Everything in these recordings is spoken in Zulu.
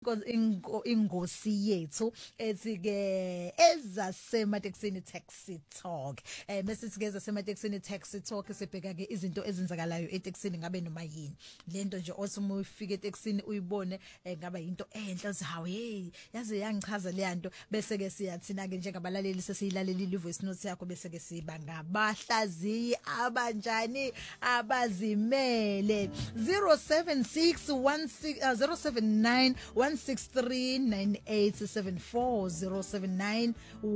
ingosi yethu ethi ke ezasemateksini taxi talk mase sigeza semateksini taxi talk sibheka ke izinto ezenzakalayo eteksini ngabe noma yini lento nje osuma ufike eteksini uyibone ngaba into enhle uzihawu hey yaze yangichaza le yanto bese ke siyathina ke njengabalaleli sesiyilaleli voice note yakho bese ke siba ngabahlaziyi abanjani abazimele 079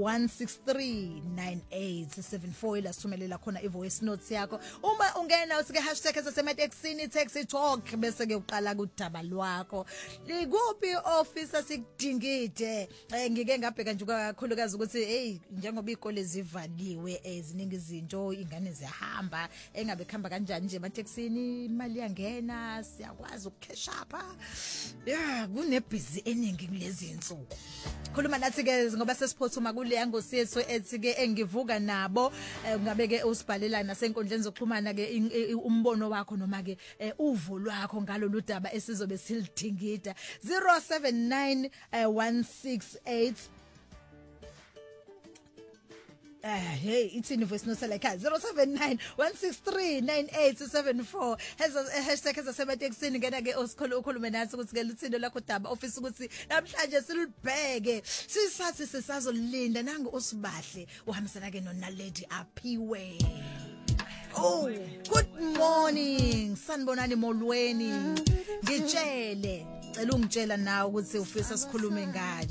1639874 ila sumelela khona ivoice notes yakho uma ungena usike hashtag esemateksini taxi talk bese ke uqala kudaba lwakho likuphi officer sikudingide ngike ngabheka nje kakhulukazi ukuthi hey njengoba izikole zivaliwe eziningi izinto ingane ziyahamba engabe khamba kanjani nje emateksini imali yangena siyakwazi ukucash up yeah kunebhizi eningi kulezi insuku khuluma nathi ke ngoba sesiphothuma kule yangosi yethu ethi ke engivuka nabo ngabe ke usibhalela nasenkondleni zokuxhumana ke umbono wakho noma ke uvo lwakho ngalo ludaba esizobe silidingida 079 168 hey ithini voice note like 079 1639874 hashtag ezasemateksini ngena ke osikholo ukhulume nathi ukuthi ke luthino lakho daba office ukuthi namhlanje silibheke sisathi sisazolinda nangu usibahle uhambisana ke noNaledi aphiwe oh good morning sanibonani molweni ngitshele cela ungitshela nawe ukuthi ufisa sikhulume ngani